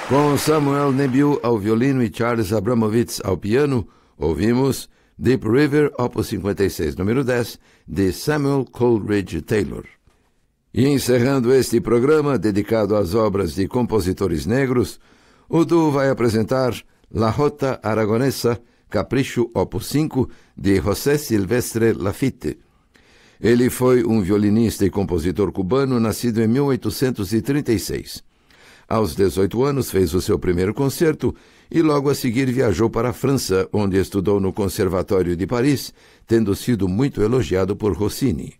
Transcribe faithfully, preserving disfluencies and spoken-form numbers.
Com Samuel Nebiu ao violino e Charles Abramovitz ao piano, ouvimos Deep River, opus cinquenta e seis, número dez, de Samuel Coleridge Taylor. E encerrando este programa dedicado às obras de compositores negros, o duo vai apresentar La Jota Aragonesa, Capricho, opus cinco, de José Silvestre Lafitte. Ele foi um violinista e compositor cubano nascido em mil oitocentos e trinta e seis. Aos dezoito anos fez o seu primeiro concerto e logo a seguir viajou para a França, onde estudou no Conservatório de Paris, tendo sido muito elogiado por Rossini.